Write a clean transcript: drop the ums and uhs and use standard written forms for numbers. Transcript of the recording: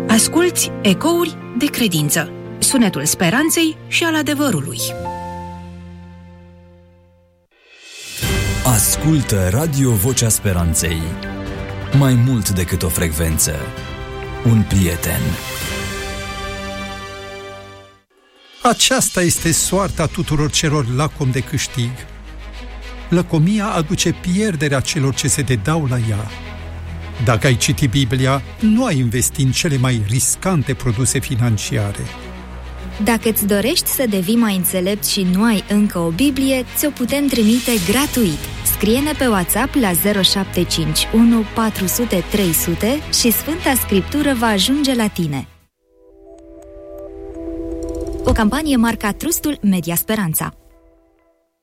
Asculți Ecouri de credință, sunetul speranței și al adevărului. Ascultă Radio Vocea Speranței. Mai mult decât o frecvență, un prieten. Aceasta este soarta tuturor celor lacomi de câștig. Lăcomia aduce pierderea celor ce se dedau la ea. Dacă ai citi Biblia, nu ai investi în cele mai riscante produse financiare. Dacă îți dorești să devii mai înțelept și nu ai încă o Biblie, ți-o putem trimite gratuit. Scrie-ne pe WhatsApp la 0751 400 300 și Sfânta Scriptură va ajunge la tine. O campanie marca Trustul Media Speranța.